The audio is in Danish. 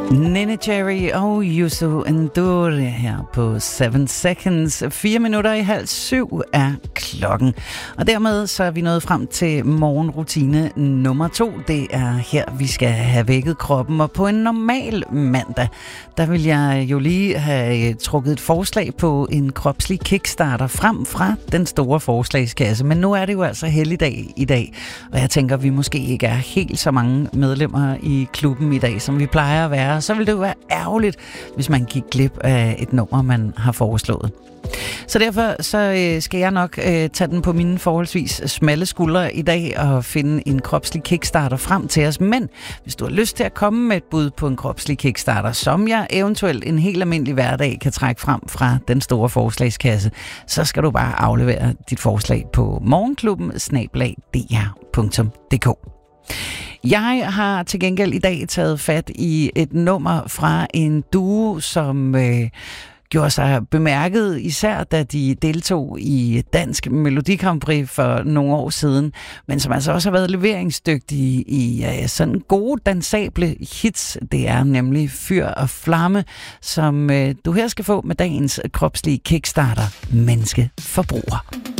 Nene Cherry og Yusu Endure her på 7 Seconds. 7:04 er klokken. Og dermed så er vi nået frem til morgenrutine nummer 2. Det er her, vi skal have vækket kroppen. Og på en normal mandag, der vil jeg jo lige have trukket et forslag på en kropslig kickstarter frem fra den store forslagskasse. Men nu er det jo altså helligdag i dag. Og jeg tænker, at vi måske ikke er helt så mange medlemmer i klubben i dag, som vi plejer at være. Så vil det jo være ærgerligt, hvis man gik glip af et nummer, man har foreslået. Så derfor så skal jeg nok tage den på mine forholdsvis smalle skuldre i dag og finde en kropslig kickstarter frem til os. Men hvis du har lyst til at komme med et bud på en kropslig kickstarter, som jeg eventuelt en helt almindelig hverdag kan trække frem fra den store forslagskasse, så skal du bare aflevere dit forslag på morgenklubben@dr.dk. Jeg har til gengæld i dag taget fat i et nummer fra en duo, som gjorde sig bemærket, især da de deltog i Dansk Melodi Grand Prix for nogle år siden, men som altså også har været leveringsdygtige i sådan gode dansable hits. Det er nemlig Fyr og Flamme, som du her skal få med dagens kropslige kickstarter, Menneskeforbruger.